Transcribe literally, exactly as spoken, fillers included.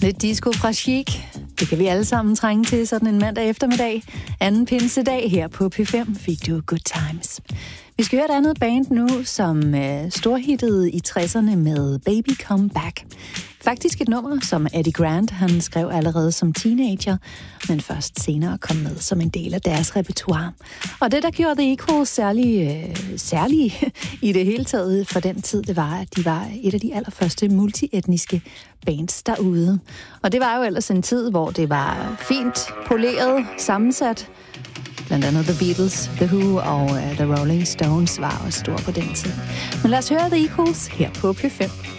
Lidt disco fra Chic. Det kan vi alle sammen trænge til sådan en mandag eftermiddag. Anden pinsedag her på P fem fik du Good Times. Vi skal høre et andet band nu, som øh, storhittede i tresserne med Baby Come Back. Faktisk et nummer, som Eddie Grant han skrev allerede som teenager, men først senere kom med som en del af deres repertoire. Og det, der gjorde The Equals særlig, øh, særlig i det hele taget for den tid, det var, at de var et af de allerførste multietniske bands derude. Og det var jo ellers en tid, hvor det var fint poleret, sammensat. Blandt andet The Beatles, The Who og uh, The Rolling Stones var også store på den tid. Men lad os høre The Equals her på P fem.